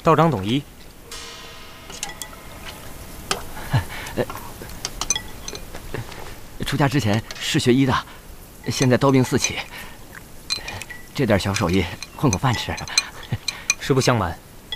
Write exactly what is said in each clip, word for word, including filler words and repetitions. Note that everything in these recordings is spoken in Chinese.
道长懂医。 出家之前是学医的，现在刀兵四起，这点小手艺混口饭吃。 实不相瞒，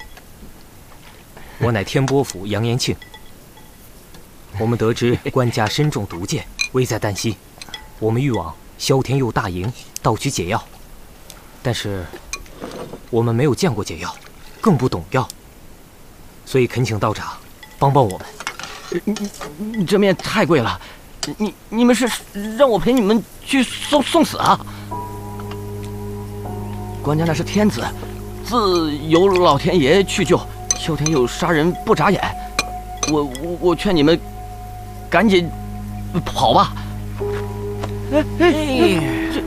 我乃天波府杨延庆。我们得知官家身中毒箭，危在旦夕，我们欲往萧天佑大营盗取解药，但是我们没有见过解药，更不懂药，所以恳请道长帮帮我们。 你你这面太贵了，你你们是让我陪你们去送送死啊？官家那是天子，自有老天爷去救，萧天佑杀人不眨眼。我我我劝你们赶紧跑吧。哎哎，这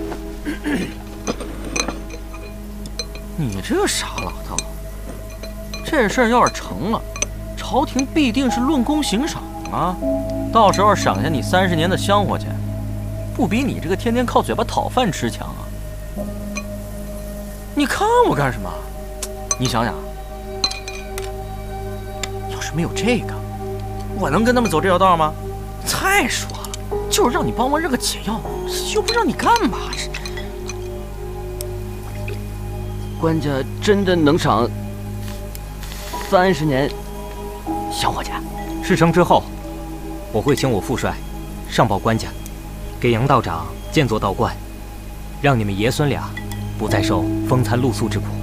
你这个傻老头，这事儿要是成了，朝廷必定是论功行赏啊，到时候赏下你三十年的香火钱，不比你这个天天靠嘴巴讨饭吃强啊！你看我干什么？你想想，要是没有这个，我能跟他们走这条道吗？再说了，就是让你帮忙认个解药，又不让你干嘛？ 官家真的能赏三十年香火钱？ 事成之后，我会请我父帅上报官家，给杨道长建座道观，让你们爷孙俩不再受风餐露宿之苦。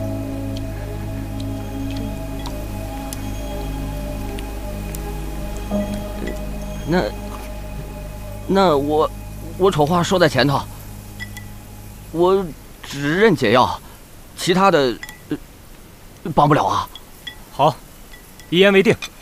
那那我我丑话说在前头，我只认解药，其他的、呃、帮不了啊。 好，一言为定。